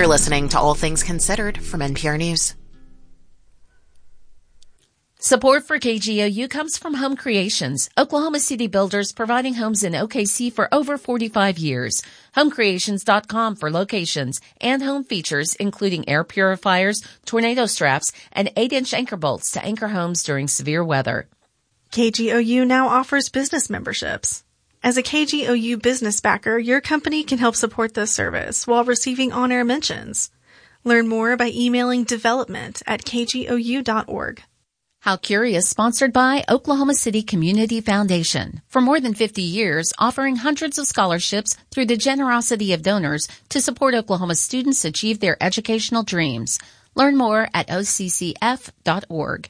You're listening to All Things Considered from NPR News. Support for KGOU comes from Home Creations, Oklahoma City builders providing homes in OKC for over 45 years. HomeCreations.com for locations and home features, including air purifiers, tornado straps, and 8-inch anchor bolts to anchor homes during severe weather. KGOU now offers business memberships. As a KGOU business backer, your company can help support this service while receiving on-air mentions. Learn more by emailing development@kgou.org. How Curious, sponsored by Oklahoma City Community Foundation. For more than 50 years, offering hundreds of scholarships through the generosity of donors to support Oklahoma students achieve their educational dreams. Learn more at occf.org.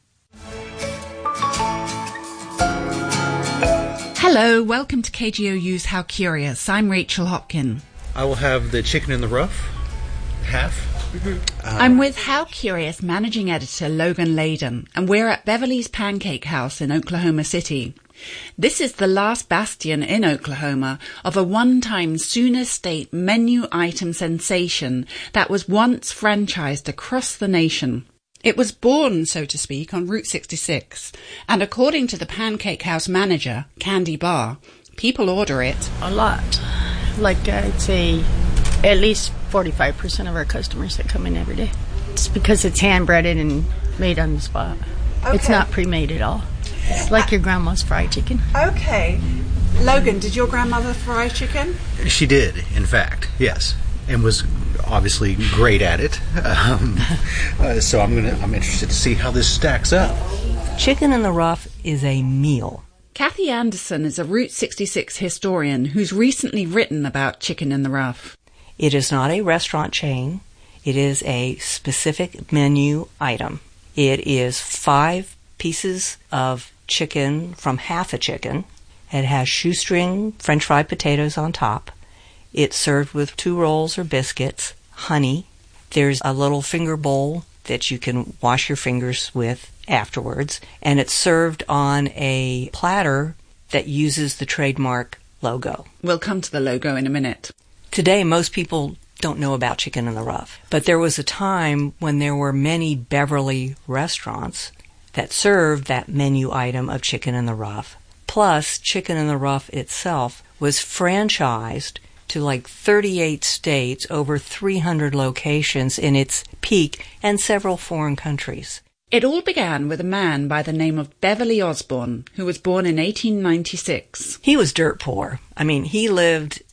Hello, welcome to KGOU's How Curious. I'm Rachel Hopkin. I will have the chicken in the rough, half. I'm with How Curious managing editor Logan Layden, and we're at Beverly's Pancake House in Oklahoma City. This is the last bastion in Oklahoma of a one-time Sooner State menu item sensation that was once franchised across the nation. It was born, so to speak, on Route 66, and according to the Pancake House manager, Candy Barr, people order it a lot. Like I'd say at least 45% of our customers that come in every day. It's because it's hand-breaded and made on the spot. Okay. It's not pre-made at all. It's like your grandma's fried chicken. Okay. Logan, did your grandmother fry chicken? She did, in fact, yes, and was obviously great at it. So I'm interested to see how this stacks up. Chicken in the rough is a meal. Kathy Anderson is a Route 66 historian who's recently written about Chicken in the Rough. It is not a restaurant chain. It is a specific menu item. It is 5 pieces of chicken from half a chicken. It has shoestring French fried potatoes on top. It's served with 2 rolls or biscuits, honey. There's a little finger bowl that you can wash your fingers with afterwards. And it's served on a platter that uses the trademark logo. We'll come to the logo in a minute. Today, most people don't know about Chicken in the Rough, but there was a time when there were many Beverly restaurants that served that menu item of Chicken in the Rough. Plus, Chicken in the Rough itself was franchised to like 38 states, over 300 locations in its peak, and several foreign countries. It all began with a man by the name of Beverly Osborne, who was born in 1896. He was dirt poor. I mean, he lived